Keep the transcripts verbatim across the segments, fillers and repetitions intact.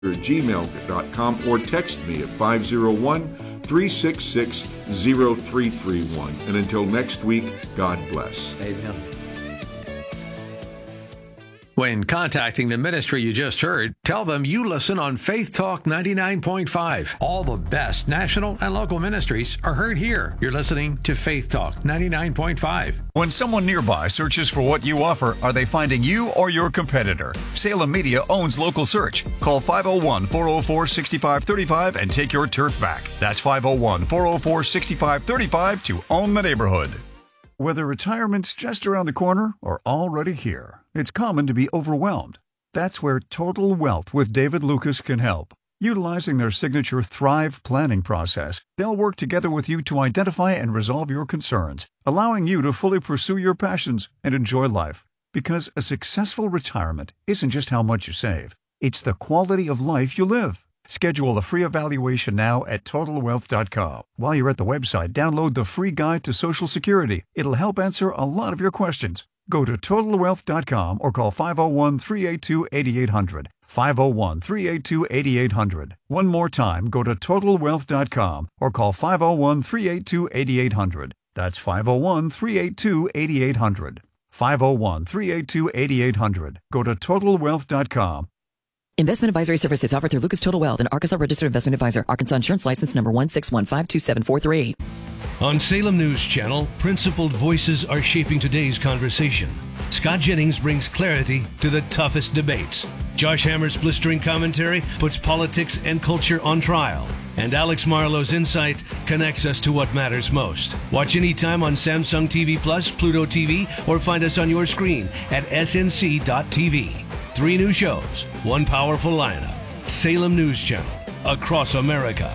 at gmail dot com or text me at five oh one, three six six, oh three three one. And until next week, God bless. Amen. When contacting the ministry you just heard, tell them you listen on Faith Talk ninety-nine point five. All the best national and local ministries are heard here. You're listening to Faith Talk ninety-nine point five. When someone nearby searches for what you offer, are they finding you or your competitor? Salem Media owns Local Search. Call five oh one, four oh four, six five three five and take your turf back. That's five oh one, four oh four, six five three five to own the neighborhood. Whether retirement's just around the corner or already here, it's common to be overwhelmed. That's where Total Wealth with David Lucas can help. Utilizing their signature Thrive planning process, they'll work together with you to identify and resolve your concerns, allowing you to fully pursue your passions and enjoy life. Because a successful retirement isn't just how much you save, it's the quality of life you live. Schedule a free evaluation now at total wealth dot com. While you're at the website, download the free guide to Social Security. It'll help answer a lot of your questions. Go to total wealth dot com or call five oh one, three eight two, eight eight hundred. five oh one, three eight two, eight eight hundred. One more time, go to total wealth dot com or call five oh one, three eight two, eight eight hundred. That's five oh one, three eight two, eight eight hundred. five oh one, three eight two, eight eight hundred. Go to total wealth dot com. Investment advisory services offered through Lucas Total Wealth, an Arkansas registered investment advisor. Arkansas insurance license number one six one five two seven four three. On Salem News Channel, principled voices are shaping today's conversation. Scott Jennings brings clarity to the toughest debates. Josh Hammer's blistering commentary puts politics and culture on trial. And Alex Marlowe's insight connects us to what matters most. Watch anytime on Samsung T V Plus, Pluto T V, or find us on your screen at S N C dot T V. Three new shows, one powerful lineup. Salem News Channel, across America.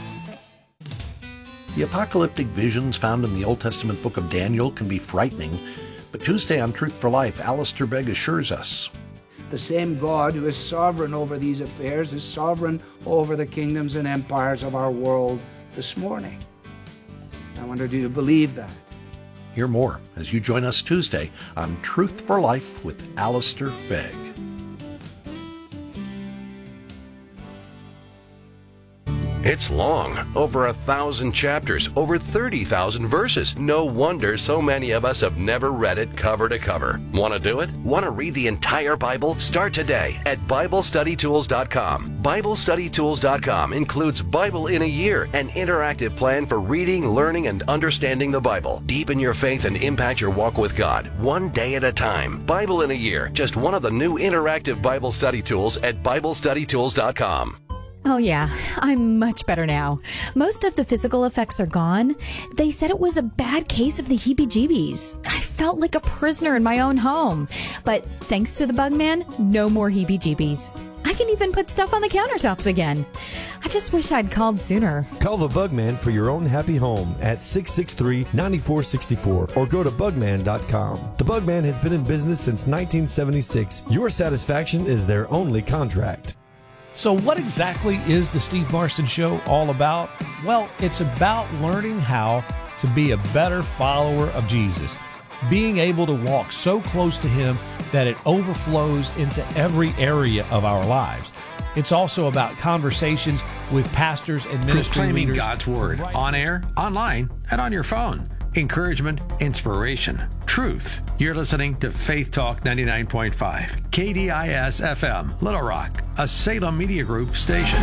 The apocalyptic visions found in the Old Testament book of Daniel can be frightening, but Tuesday on Truth for Life, Alistair Begg assures us. The same God who is sovereign over these affairs is sovereign over the kingdoms and empires of our world this morning. I wonder, do you believe that? Hear more as you join us Tuesday on Truth for Life with Alistair Begg. It's long, over a thousand chapters, over thirty thousand verses. No wonder so many of us have never read it cover to cover. Want to do it? Want to read the entire Bible? Start today at Bible Study Tools dot com. Bible Study Tools dot com includes Bible in a Year, an interactive plan for reading, learning, and understanding the Bible. Deepen your faith and impact your walk with God, one day at a time. Bible in a Year, just one of the new interactive Bible study tools at Bible Study Tools dot com. Oh yeah, I'm much better now. Most of the physical effects are gone. They said it was a bad case of the heebie-jeebies. I felt like a prisoner in my own home. But thanks to the Bugman, no more heebie-jeebies. I can even put stuff on the countertops again. I just wish I'd called sooner. Call the Bugman for your own happy home at six six three, nine four six four or go to bugman dot com. The Bugman has been in business since nineteen seventy-six. Your satisfaction is their only contract. So what exactly is the Steve Marston Show all about? Well, it's about learning how to be a better follower of Jesus, being able to walk so close to Him that it overflows into every area of our lives. It's also about conversations with pastors and ministry proclaiming leaders. God's Word on air, online, and on your phone. Encouragement, inspiration, truth. You're listening to Faith Talk ninety-nine point five, K D I S F M, Little Rock, a Salem Media Group station.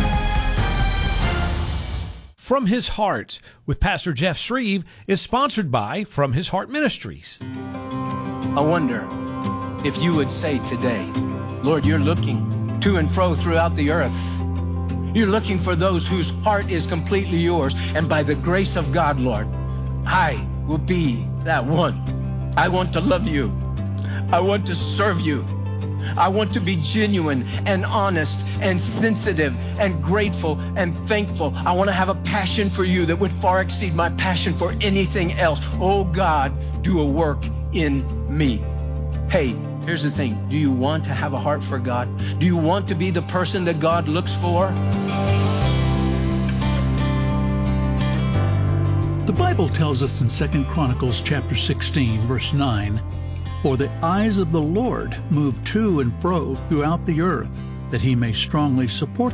From His Heart with Pastor Jeff Shreve is sponsored by From His Heart Ministries. I wonder if you would say today, Lord, you're looking to and fro throughout the earth. You're looking for those whose heart is completely yours. And by the grace of God, Lord, I will be that one. I want to love you. I want to serve you. I want to be genuine and honest and sensitive and grateful and thankful. I want to have a passion for you that would far exceed my passion for anything else. Oh God, do a work in me. Hey, here's the thing. Do you want to have a heart for God? Do you want to be the person that God looks for? The Bible tells us in Second Chronicles chapter sixteen, verse nine, "For the eyes of the Lord move to and fro throughout the earth, that he may strongly support